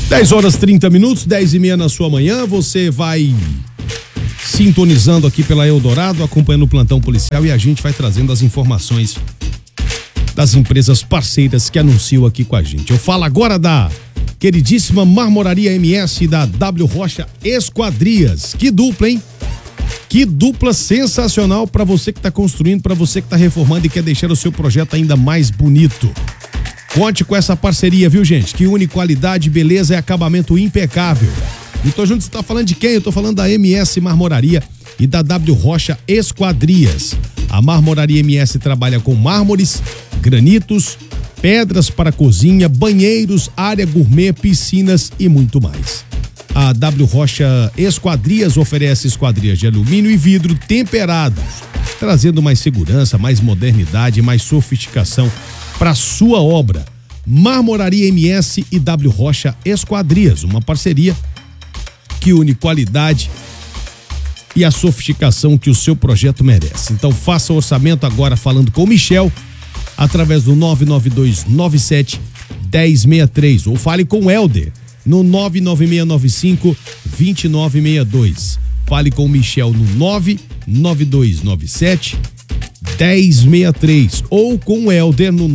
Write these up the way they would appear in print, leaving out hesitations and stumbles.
10h30, 10h30 na sua manhã, você vai sintonizando aqui pela Eldorado, acompanhando o plantão policial e a gente vai trazendo as informações das empresas parceiras que anunciam aqui com a gente. Eu falo agora da queridíssima Marmoraria MS da W Rocha Esquadrias. Que dupla, hein? Que dupla sensacional para você que está construindo, para você que está reformando e quer deixar o seu projeto ainda mais bonito. Conte com essa parceria, viu, gente? Que une qualidade, beleza e acabamento impecável. E tô junto, você tá falando de quem? Eu tô falando da MS Marmoraria e da W Rocha Esquadrias. A Marmoraria MS trabalha com mármores, granitos, pedras para cozinha, banheiros, área gourmet, piscinas e muito mais. A W Rocha Esquadrias oferece esquadrias de alumínio e vidro temperados, trazendo mais segurança, mais modernidade e mais sofisticação para sua obra. Marmoraria MS e W Rocha Esquadrias, uma parceria que une qualidade e a sofisticação que o seu projeto merece. Então faça o orçamento agora falando com o Michel através do 99297-1063 ou fale com o Helder no 99695-2962. Fale com o Michel no 99297-1063 ou com o Helder no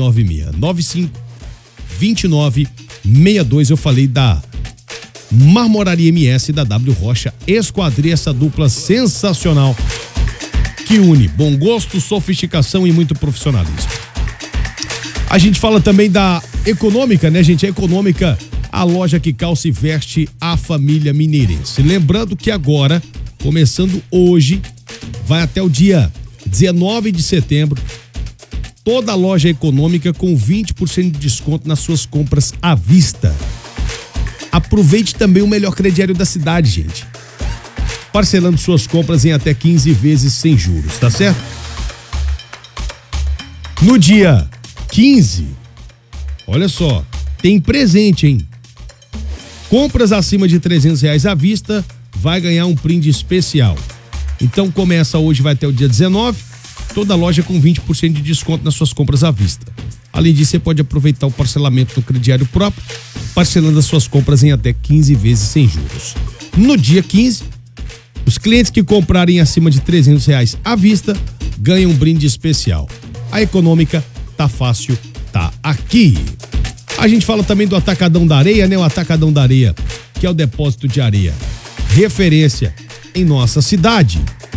99695-2962. Eu falei da Marmoraria MS da W Rocha Esquadria, essa dupla sensacional que une bom gosto, sofisticação e muito profissionalismo. A gente fala também da Econômica, né, gente? A Econômica, a loja que calça e veste a família mineirense. Lembrando que agora, começando hoje, vai até o dia 19 de setembro, toda a loja Econômica com 20% de desconto nas suas compras à vista. Aproveite também o melhor crediário da cidade, gente. Parcelando suas compras em até 15 vezes sem juros, tá certo? No dia 15, olha só, tem presente, hein? Compras acima de R$300 à vista, vai ganhar um brinde especial. Então começa hoje, vai até o dia 19, toda loja com 20% de desconto nas suas compras à vista. Além disso, você pode aproveitar o parcelamento do crediário próprio, parcelando as suas compras em até 15 vezes sem juros. No dia 15, os clientes que comprarem acima de R$300 à vista ganham um brinde especial. A Econômica tá fácil, tá aqui. A gente fala também do Atacadão da Areia, né? O Atacadão da Areia, que é o depósito de areia referência em nossa cidade.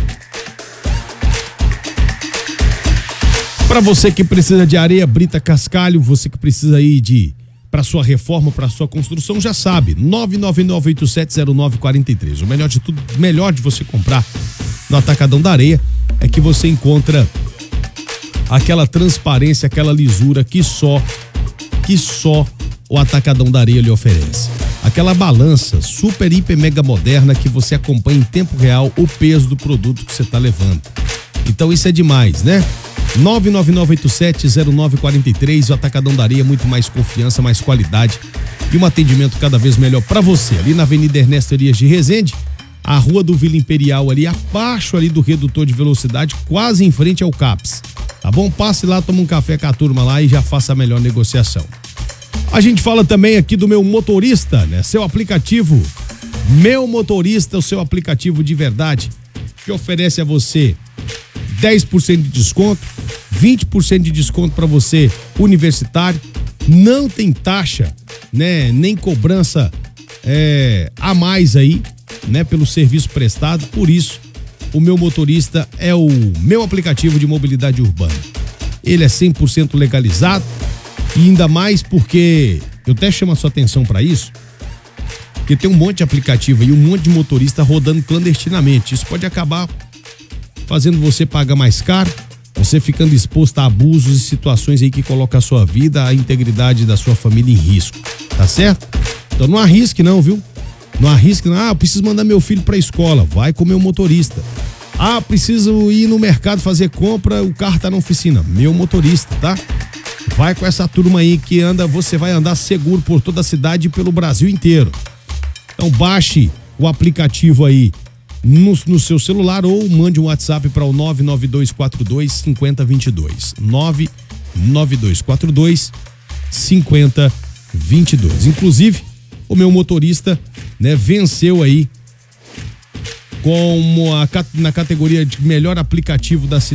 Para você que precisa de areia, brita, cascalho, você que precisa aí para sua reforma, para sua construção, já sabe, 999870943. O melhor de tudo, melhor de você comprar no Atacadão da Areia é que você encontra aquela transparência, aquela lisura que só o Atacadão da Areia lhe oferece. Aquela balança super, hiper, mega moderna que você acompanha em tempo real o peso do produto que você está levando. Então isso é demais, né? 999870943, o Atacadão da Areia, muito mais confiança, mais qualidade e um atendimento cada vez melhor para você. Ali na Avenida Ernesto Elias de Rezende, a Rua do Vila Imperial ali, abaixo ali do redutor de velocidade, quase em frente ao CAPS. Tá bom? Passe lá, toma um café com a turma lá e já faça a melhor negociação. A gente fala também aqui do Meu Motorista, né? Seu aplicativo, Meu Motorista, o seu aplicativo de verdade, que oferece a você 10% de desconto, 20% de desconto para você universitário, não tem taxa, né, nem cobrança a mais aí, né, pelo serviço prestado. Por isso, o Meu Motorista é o meu aplicativo de mobilidade urbana. Ele é 100% legalizado e ainda mais porque eu até chamo a sua atenção para isso, porque tem um monte de aplicativo aí, um monte de motorista rodando clandestinamente. Isso pode acabar fazendo você pagar mais caro, você ficando exposto a abusos e situações aí que colocam a sua vida, a integridade da sua família em risco, tá certo? Então não arrisque não, viu? Não arrisque não. Eu preciso mandar meu filho pra escola, vai com o Meu Motorista. Preciso ir no mercado fazer compra, o carro tá na oficina, Meu Motorista, tá? Vai com essa turma aí que você vai andar seguro por toda a cidade e pelo Brasil inteiro. Então baixe o aplicativo aí no seu celular ou mande um WhatsApp para o 99242-5022. 99242-5022. Inclusive, O Meu Motorista, né, venceu aí como na categoria de melhor aplicativo da cidade.